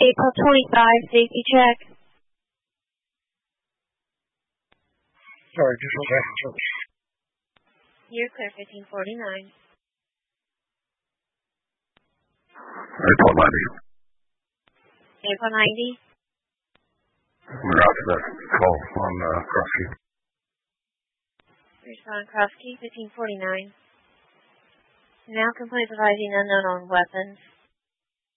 April 25, safety check. Sorry, just one second. You're clear, 1549. April 90. April 90. We're out to that call on Krusky. Respond Krusky, 1549. Now complaints advising unknown on weapons.